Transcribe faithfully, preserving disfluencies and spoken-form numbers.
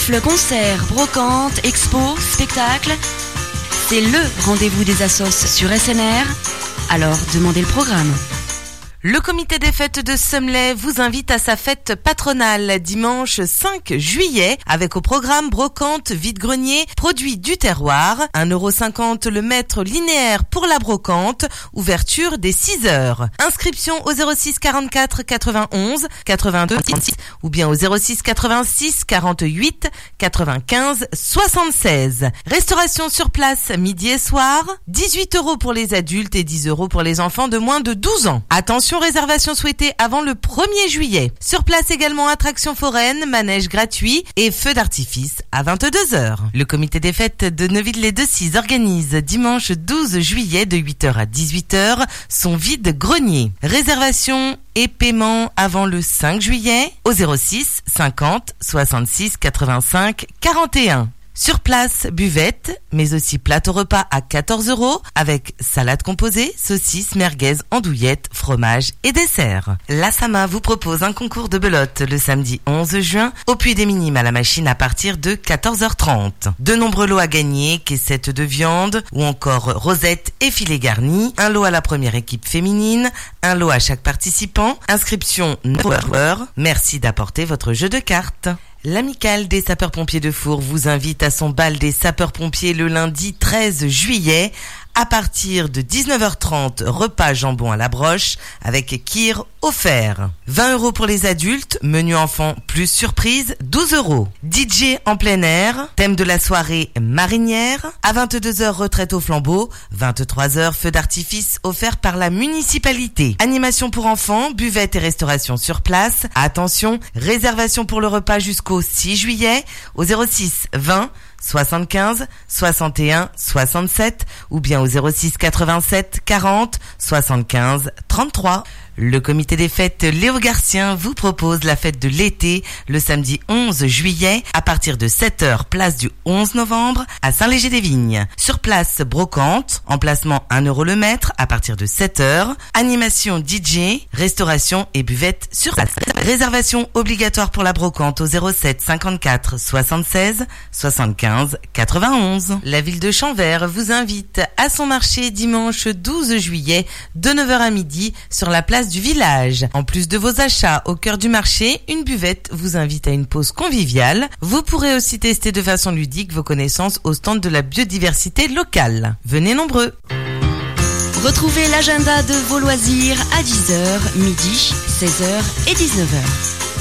Raffles, concerts, brocantes, expos, spectacles. C'est le rendez-vous des assos sur S N R. Alors, demandez le programme. Le comité des fêtes de Semley vous invite à sa fête patronale dimanche cinq juillet avec au programme brocante, vide-grenier, produits du terroir, un euro cinquante le mètre linéaire pour la brocante, ouverture dès six heures. Inscription au zéro six quarante-quatre quatre-vingt-onze quatre-vingt-deux trente-six ou bien au zéro six quatre-vingt-six quarante-huit quatre-vingt-quinze soixante-seize. Restauration sur place midi et soir, dix-huit euros pour les adultes et dix euros pour les enfants de moins de douze ans. Attention, réservation souhaitée avant le premier juillet. Sur place également attractions foraines, manège gratuit et feux d'artifice à vingt-deux heures. Le comité des fêtes de Neuville-les-Deux-Six organise dimanche douze juillet de huit heures à dix-huit heures son vide-grenier. Réservation et paiement avant le cinq juillet au zéro six cinquante soixante-six quatre-vingt-cinq quarante et un. Sur place, buvette, mais aussi plateau repas à quatorze euros avec salade composée, saucisses, merguez, andouillettes, fromage et dessert. La Sama vous propose un concours de belote le samedi onze juin au Puy des Minimes à la machine à partir de quatorze heures trente. De nombreux lots à gagner, caissettes de viande ou encore rosettes et filets garnis, un lot à la première équipe féminine, un lot à chaque participant, inscription neuf heures. Merci d'apporter votre jeu de cartes. L'amicale des sapeurs-pompiers de Four vous invite à son bal des sapeurs-pompiers le lundi treize juillet à partir de dix-neuf heures trente, repas jambon à la broche avec kir offert. vingt euros pour les adultes, menu enfant plus surprise, douze euros. D J en plein air, thème de la soirée marinière. À vingt-deux heures, retraite au flambeau. vingt-trois heures, feu d'artifice offert par la municipalité. Animation pour enfants, buvette et restauration sur place. Attention, réservation pour le repas jusqu'au six juillet au zéro six vingt soixante-quinze soixante et un soixante-sept ou bien au zéro six quatre-vingt-sept quarante soixante-quinze trente-trois. Le comité des fêtes Léo Garcien vous propose la fête de l'été le samedi onze juillet à partir de sept heures, place du onze novembre à Saint-Léger-des-Vignes. Sur place, brocante, emplacement un euro le mètre à partir de sept heures, animation D J, restauration et buvette sur place. Réservation obligatoire pour la brocante au zéro sept cinquante-quatre soixante-seize soixante-quinze quatre-vingt-onze. La ville de Champvert vous invite à son marché dimanche douze juillet de neuf heures à midi sur la place du village. En plus de vos achats au cœur du marché, une buvette vous invite à une pause conviviale. Vous pourrez aussi tester de façon ludique vos connaissances au stand de la biodiversité locale. Venez nombreux. Retrouvez l'agenda de vos loisirs à dix heures, midi, seize heures et dix-neuf heures.